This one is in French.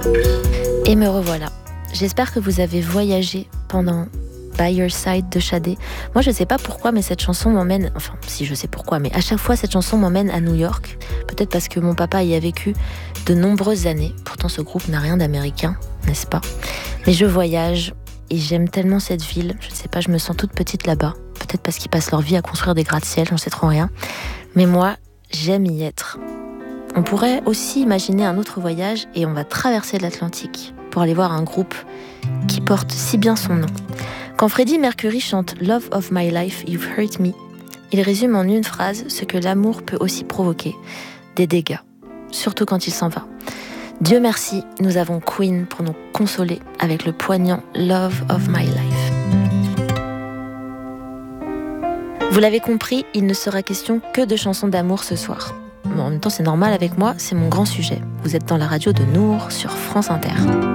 Et me revoilà. J'espère que vous avez voyagé pendant By Your Side de Sade. Moi, je sais pas pourquoi, mais cette chanson m'emmène... Enfin, si, je sais pourquoi, mais à chaque fois, cette chanson m'emmène à New York. Peut-être parce que mon papa y a vécu de nombreuses années. Pourtant, ce groupe n'a rien d'américain, n'est-ce pas ? Mais je voyage et j'aime tellement cette ville. Je ne sais pas, je me sens toute petite là-bas. Peut-être parce qu'ils passent leur vie à construire des gratte-ciel, j'en sais trop rien. Mais moi, j'aime y être. On pourrait aussi imaginer un autre voyage et on va traverser l'Atlantique pour aller voir un groupe qui porte si bien son nom. Quand Freddie Mercury chante « Love of my life, you've hurt me », il résume en une phrase ce que l'amour peut aussi provoquer, des dégâts, surtout quand il s'en va. Dieu merci, nous avons Queen pour nous consoler avec le poignant « Love of my life ». Vous l'avez compris, il ne sera question que de chansons d'amour ce soir. Mais en même temps, c'est normal avec moi, c'est mon grand sujet. Vous êtes dans la radio de Nour sur France Inter.